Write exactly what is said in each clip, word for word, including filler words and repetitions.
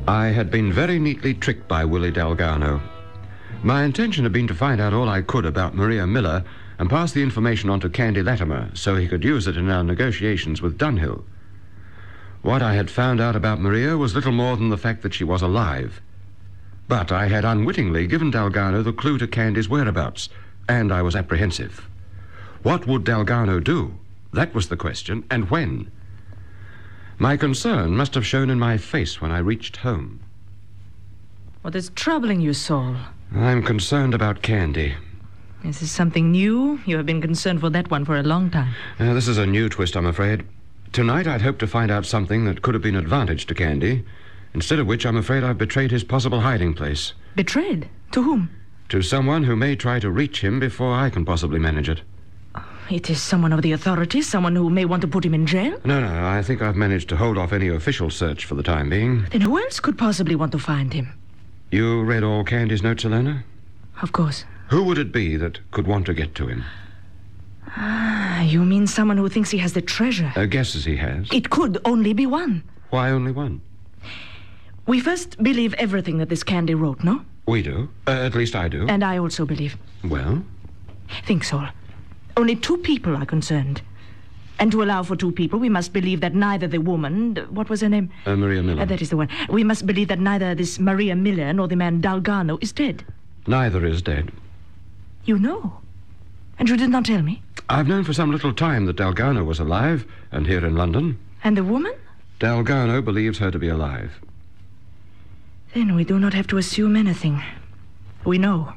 I had been very neatly tricked by Willie Dalgarno. My intention had been to find out all I could about Maria Miller and pass the information on to Candy Latimer so he could use it in our negotiations with Dunhill. What I had found out about Maria was little more than the fact that she was alive. But I had unwittingly given Dalgarno the clue to Candy's whereabouts, and I was apprehensive. What would Dalgarno do? That was the question, and when? My concern must have shown in my face when I reached home. What is troubling you, Saul? I'm concerned about Candy. Is this something new? You have been concerned for that one for a long time. Uh, this is a new twist, I'm afraid. Tonight I'd hoped to find out something that could have been advantage to Candy, instead of which I'm afraid I've betrayed his possible hiding place. Betrayed? To whom? To someone who may try to reach him before I can possibly manage it. It is someone of the authorities? Someone who may want to put him in jail? No, no, I think I've managed to hold off any official search for the time being. Then who else could possibly want to find him? You read all Candy's notes, Elena? Of course. Who would it be that could want to get to him? Ah, you mean someone who thinks he has the treasure? Uh, guesses he has. It could only be one. Why only one? We first believe everything that this Candy wrote, no? We do. Uh, at least I do. And I also believe. Well? Think, Saul. Only two people are concerned. And to allow for two people, we must believe that neither the woman... What was her name? Uh, Maria Miller. Uh, that is the one. We must believe that neither this Maria Miller nor the man Dalgarno is dead. Neither is dead. You know? And you did not tell me? I've known for some little time that Dalgarno was alive, and here in London. And the woman? Dalgarno believes her to be alive. Then we do not have to assume anything. We know.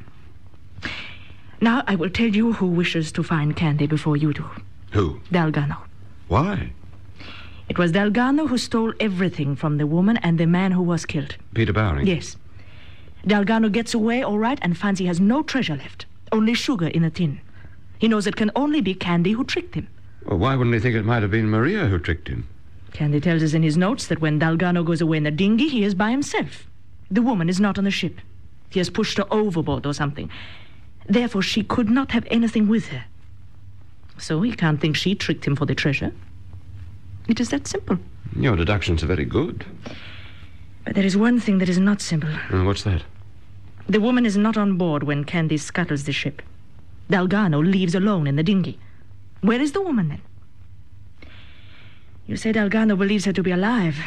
Now I will tell you who wishes to find Candy before you do. Who? Dalgarno. Why? It was Dalgarno who stole everything from the woman and the man who was killed. Peter Bowring? Yes. Dalgarno gets away all right and finds he has no treasure left. Only sugar in a tin. He knows it can only be Candy who tricked him. Well, why wouldn't he think it might have been Maria who tricked him? Candy tells us in his notes that when Dalgarno goes away in a dinghy, he is by himself. The woman is not on the ship. He has pushed her overboard or something. Therefore, she could not have anything with her. So he can't think she tricked him for the treasure. It is that simple. Your deductions are very good. But there is one thing that is not simple. Uh, what's that? The woman is not on board when Candy scuttles the ship. Dalgarno leaves alone in the dinghy. Where is the woman, then? You say Dalgarno believes her to be alive.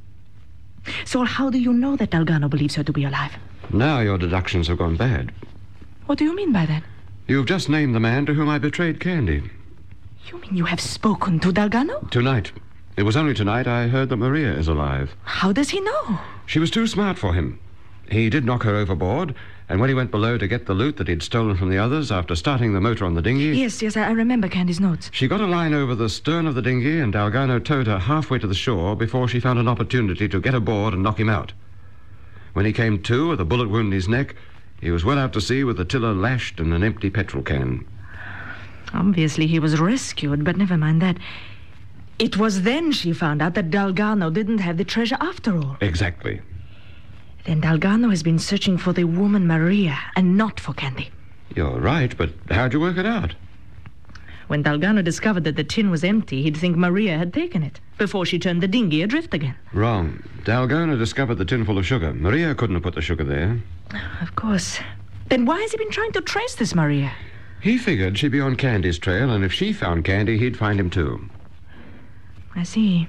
So how do you know that Dalgarno believes her to be alive? Now your deductions have gone bad. What do you mean by that? You've just named the man to whom I betrayed Candy. You mean you have spoken to Dalgarno? Tonight. It was only tonight I heard that Maria is alive. How does he know? She was too smart for him. He did knock her overboard, and when he went below to get the loot that he'd stolen from the others after starting the motor on the dinghy... Yes, yes, I remember Candy's notes. She got a line over the stern of the dinghy, and Dalgarno towed her halfway to the shore before she found an opportunity to get aboard and knock him out. When he came to, with a bullet wound in his neck, he was well out to sea with the tiller lashed and an empty petrol can. Obviously he was rescued, but never mind that. It was then she found out that Dalgarno didn't have the treasure after all. Exactly. Then Dalgarno has been searching for the woman Maria and not for Candy. You're right, but how'd you work it out? When Dalgarno discovered that the tin was empty, he'd think Maria had taken it before she turned the dinghy adrift again. Wrong. Dalgarno discovered the tin full of sugar. Maria couldn't have put the sugar there. Of course. Then why has he been trying to trace this Maria? He figured she'd be on Candy's trail, and if she found Candy, he'd find him too. I see.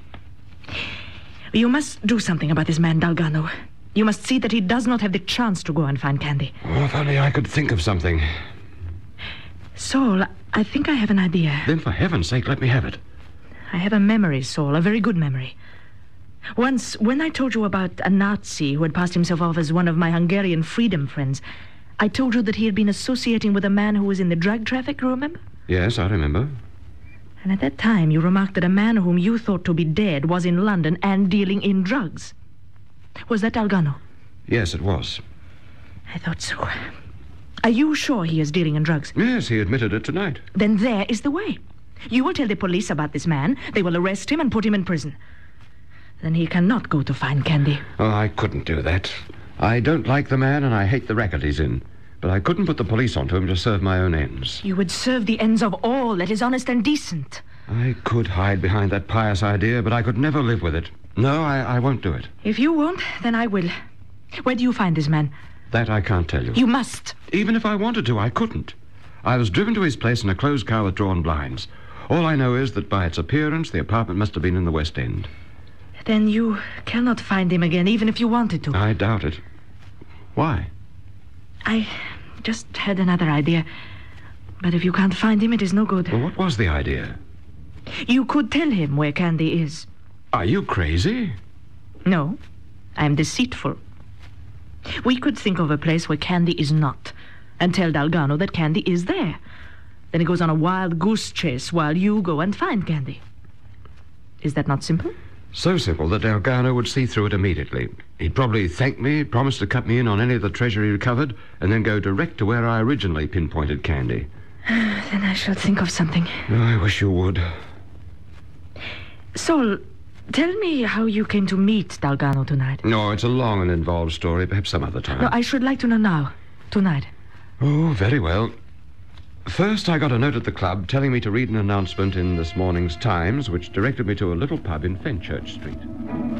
You must do something about this man, Dalgarno. You must see that he does not have the chance to go and find Candy. Oh, if only I could think of something. Saul, I think I have an idea. Then for heaven's sake, let me have it. I have a memory, Saul, a very good memory. Once, when I told you about a Nazi who had passed himself off as one of my Hungarian freedom friends, I told you that he had been associating with a man who was in the drug traffic, you remember? Yes, I remember. And at that time, you remarked that a man whom you thought to be dead was in London and dealing in drugs. Was that Dalgarno? Yes, it was. I thought so. Are you sure he is dealing in drugs? Yes, he admitted it tonight. Then there is the way. You will tell the police about this man. They will arrest him and put him in prison. Then he cannot go to find Candy. Oh, I couldn't do that. I don't like the man and I hate the racket he's in. But I couldn't put the police onto him to serve my own ends. You would serve the ends of all that is honest and decent. I could hide behind that pious idea, but I could never live with it. No, I, I won't do it. If you won't, then I will. Where do you find this man? That I can't tell you. You must. Even if I wanted to, I couldn't. I was driven to his place in a closed car with drawn blinds. All I know is that by its appearance, the apartment must have been in the West End. Then you cannot find him again, even if you wanted to. I doubt it. Why? I just had another idea. But if you can't find him, it is no good. Well, what was the idea? You could tell him where Candy is. Are you crazy? No, I am deceitful. We could think of a place where Candy is not, and tell Dalgarno that Candy is there. Then he goes on a wild goose chase while you go and find Candy. Is that not simple? So simple that Dalgarno would see through it immediately. He'd probably thank me, promise to cut me in on any of the treasure he recovered, and then go direct to where I originally pinpointed Candy. Then I shall think of something. Oh, I wish you would. Sol, tell me how you came to meet Dalgarno tonight. No, it's a long and involved story. Perhaps some other time. No, I should like to know now. Tonight. Oh, very well. First, I got a note at the club telling me to read an announcement in this morning's Times, which directed me to a little pub in Fenchurch Street.